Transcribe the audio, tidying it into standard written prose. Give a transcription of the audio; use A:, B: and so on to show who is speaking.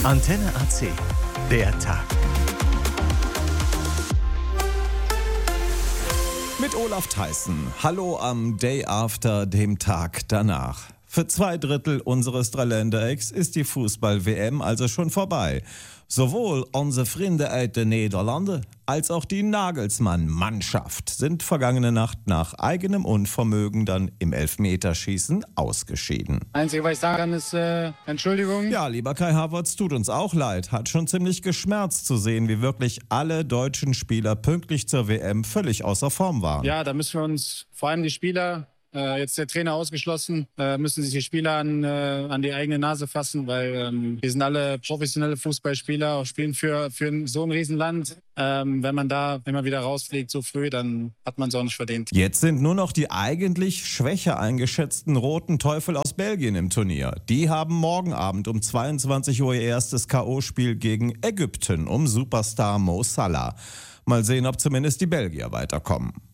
A: Antenne AC, der Tag.
B: Mit Olaf Theissen. Hallo am Day After, dem Tag danach. Für 2/3 unseres Dreiländerecks ist die Fußball-WM also schon vorbei. Sowohl unsere Freunde aus den Niederlande als auch die Nagelsmann-Mannschaft sind vergangene Nacht nach eigenem Unvermögen dann im Elfmeterschießen ausgeschieden.
C: Einzige, was ich sagen kann, ist Entschuldigung.
B: Ja, lieber Kai Havertz, tut uns auch leid. Hat schon ziemlich geschmerzt zu sehen, wie wirklich alle deutschen Spieler pünktlich zur WM völlig außer Form waren.
C: Ja, da müssen wir uns, vor allem die Spieler, jetzt der Trainer ausgeschlossen, müssen sich die Spieler an die eigene Nase fassen, weil wir sind alle professionelle Fußballspieler, auch spielen für so ein Riesenland. Wenn man da immer wieder rausfliegt so früh, dann hat man es auch nicht verdient.
B: Jetzt sind nur noch die eigentlich schwächer eingeschätzten Roten Teufel aus Belgien im Turnier. Die haben morgen Abend um 22 Uhr ihr erstes K.O.-Spiel gegen Ägypten um Superstar Mo Salah. Mal sehen, ob zumindest die Belgier weiterkommen.